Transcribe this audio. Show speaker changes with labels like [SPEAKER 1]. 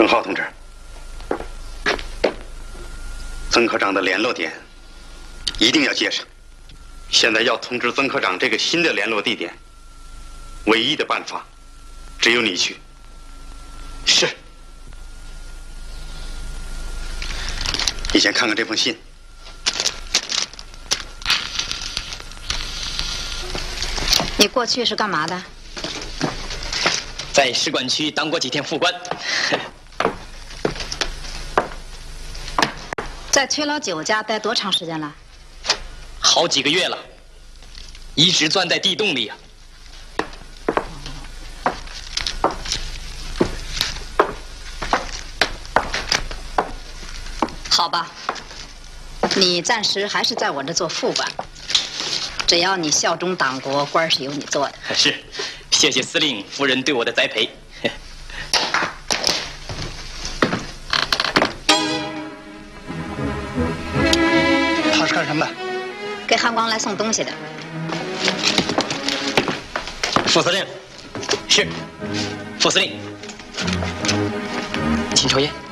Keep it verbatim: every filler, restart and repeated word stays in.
[SPEAKER 1] 耿浩同志，曾科长的联络点一定要接上。现在要通知曾科长这个新的联络地点，唯一的办法只有你去。是。你先看看这封信。
[SPEAKER 2] 你过去是干嘛的？
[SPEAKER 3] 在使馆区当过几天副官。
[SPEAKER 2] 在崔老九家待多长时间了？
[SPEAKER 3] 好几个月了，一直钻在地洞里呀、
[SPEAKER 2] 好吧，你暂时还是在我这做副官，只要你效忠党国，官是由你做的。
[SPEAKER 3] 是，谢谢司令夫人对我的栽培。
[SPEAKER 4] 他是干什么的？
[SPEAKER 2] 给汉光来送东西的。
[SPEAKER 3] 副司令，是，副司令，请抽烟。